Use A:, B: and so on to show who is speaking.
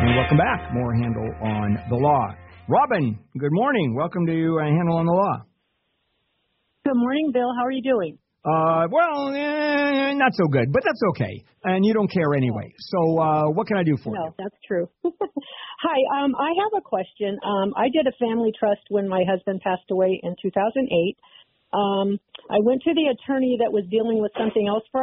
A: And welcome back. More Handle on the Law. Robin, good morning. Welcome to Handle on the Law.
B: Good morning, Bill. How are you doing?
A: Not so good, but that's okay. And you don't care anyway. So what can I do for you?
B: No, that's true. Hi, I have a question. I did a family trust when my husband passed away in 2008. I went to the attorney that was dealing with something else for